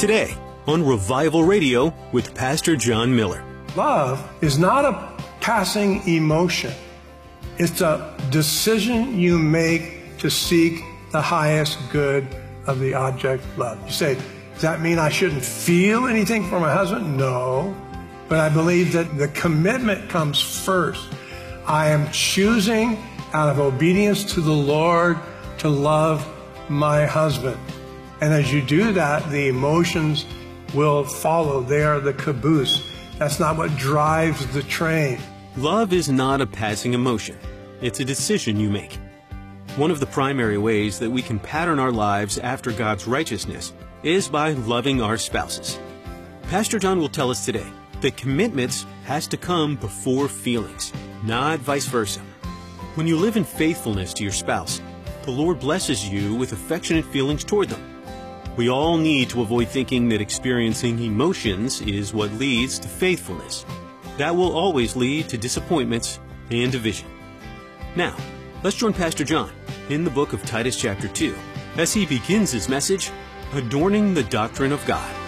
today on Revival Radio with Pastor John Miller. Love is not a passing emotion. It's a decision you make to seek the highest good of the object loved. You say, does that mean I shouldn't feel anything for my husband? No. But I believe that the commitment comes first. I am choosing out of obedience to the Lord to love my husband. And as you do that, the emotions will follow. They are the caboose. That's not what drives the train. Love is not a passing emotion. It's a decision you make. One of the primary ways that we can pattern our lives after God's righteousness is by loving our spouses. Pastor John will tell us today that commitments has to come before feelings, not vice versa. When you live in faithfulness to your spouse, the Lord blesses you with affectionate feelings toward them. We all need to avoid thinking that experiencing emotions is what leads to faithfulness. That will always lead to disappointments and division. Now, let's join Pastor John in the book of Titus chapter 2 as he begins his message, Adorning the Doctrine of God.